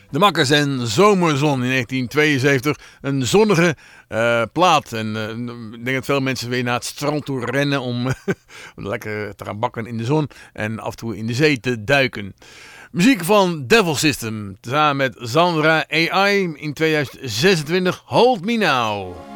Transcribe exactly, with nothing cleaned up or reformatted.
De Makkers en Zomerzon in negentien tweeënzeventig. Een zonnige uh, plaat. En uh, ik denk dat veel mensen weer naar het strand toe rennen om uh, lekker te gaan bakken in de zon. En af en toe in de zee te duiken. Muziek van Devil System. Samen met Sandra A I in tweeduizend zesentwintig. Hold Me Now.